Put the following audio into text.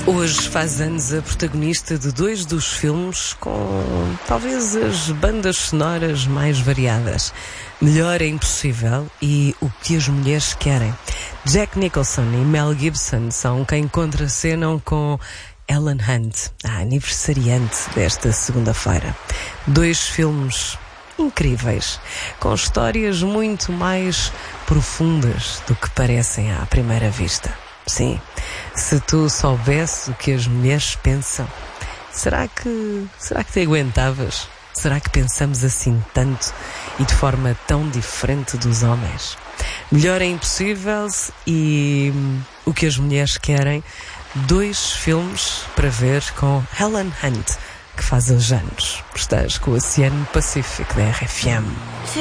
Hoje faz anos a protagonista de 2 dos filmes com talvez as bandas sonoras mais variadas. Melhor é Impossível e O que as Mulheres Querem. Jack Nicholson e Mel Gibson são quem contracenam com Helen Hunt, a aniversariante desta segunda-feira. 2 filmes incríveis, com histórias muito mais profundas do que parecem à primeira vista. Sim, se tu soubesses o que as mulheres pensam, será que te aguentavas? Será que pensamos assim tanto e de forma tão diferente dos homens? Melhor é Impossível e O que as Mulheres Querem, 2 filmes para ver com Helen Hunt, que faz hoje anos. Estás com o Oceano Pacífico da RFM.